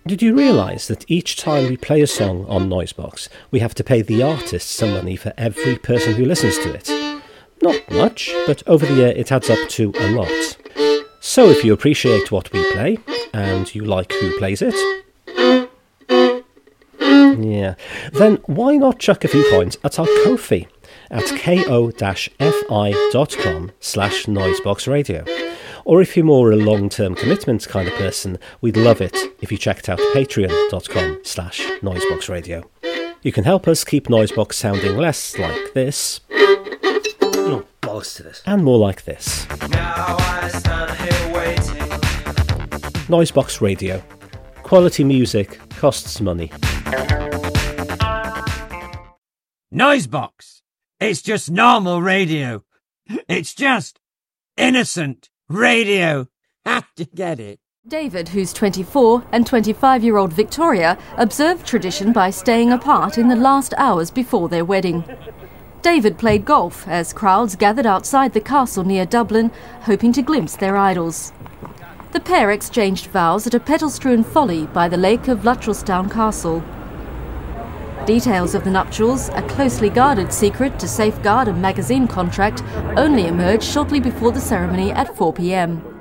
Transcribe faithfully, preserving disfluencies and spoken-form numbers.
Did you realise that each time we play a song on Noisebox, we have to pay the artist some money for every person who listens to it? Not much, but over the year it adds up to a lot. So if you appreciate what we play, and you like who plays it, yeah, then why not chuck a few coins at our Ko-fi at ko-fi.com slash noiseboxradio. Or if you're more a long-term commitment kind of person, we'd love it if you checked out patreon.com slash noiseboxradio. You can help us keep Noisebox sounding less like this, oh, bollocks to this, and more like this. Now I stand here waiting. Noisebox Radio. Quality music costs money. Noisebox. It's just normal radio. It's just innocent radio. Have to get it. David, who's twenty-four, and twenty-five-year-old Victoria observed tradition by staying apart in the last hours before their wedding. David played golf as crowds gathered outside the castle near Dublin, hoping to glimpse their idols. The pair exchanged vows at a petal-strewn folly by the lake of Luttrellstown Castle. Details of the nuptials, a closely guarded secret to safeguard a magazine contract, only emerged shortly before the ceremony at four p m.